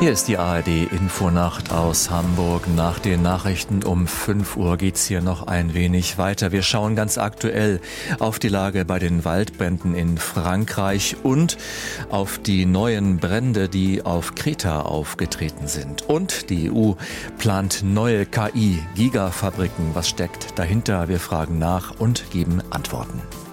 Hier ist die ARD-Infonacht aus Hamburg. Nach den Nachrichten um 5 Uhr geht's hier noch ein wenig weiter. Wir schauen ganz aktuell auf die Lage bei den Waldbränden in Frankreich und auf die neuen Brände, die auf Kreta aufgetreten sind. Und die EU plant neue KI-Gigafabriken. Was steckt dahinter? Wir fragen nach und geben Antworten.